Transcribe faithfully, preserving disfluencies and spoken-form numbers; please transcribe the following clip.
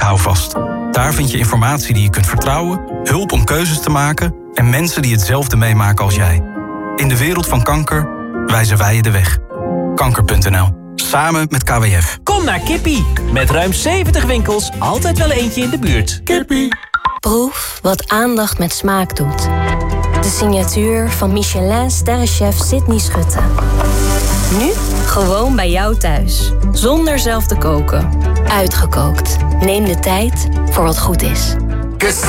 Houvast. Daar vind je informatie die je kunt vertrouwen, hulp om keuzes te maken en mensen die hetzelfde meemaken als jij. In de wereld van kanker wijzen wij je de weg. Kanker punt n l. Samen met K W F. Kom naar Kippie. Met ruim zeventig winkels, altijd wel eentje in de buurt. Kippie. Proef wat aandacht met smaak doet. De signatuur van Michelin-sterrenchef Sydney Schutte. Nu gewoon bij jou thuis. Zonder zelf te koken. Uitgekookt. Neem de tijd voor wat goed is.